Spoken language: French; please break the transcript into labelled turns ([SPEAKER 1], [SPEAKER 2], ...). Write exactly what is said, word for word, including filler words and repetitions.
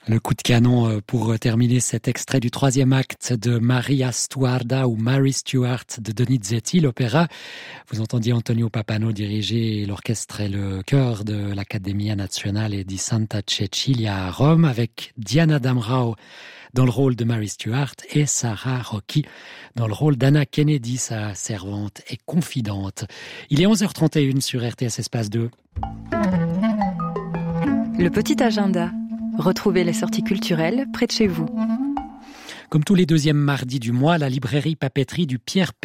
[SPEAKER 1] Le coup de canon pour terminer cet extrait du troisième acte de Maria Stuarda ou Mary Stuart de Donizetti, l'opéra. Vous entendiez Antonio Papano diriger l'orchestre et le chœur de l'Accademia Nazionale di Santa Cecilia à Rome avec Diana Damrau dans le rôle de Mary Stuart et Sarah Rocchi dans le rôle d'Anna Kennedy, sa servante et confidente. Il est onze heures trente et une sur R T S Espace deux.
[SPEAKER 2] Le petit agenda. Retrouvez les sorties culturelles près de chez vous.
[SPEAKER 1] Comme tous les deuxièmes mardis du mois, la librairie papeterie du Pierre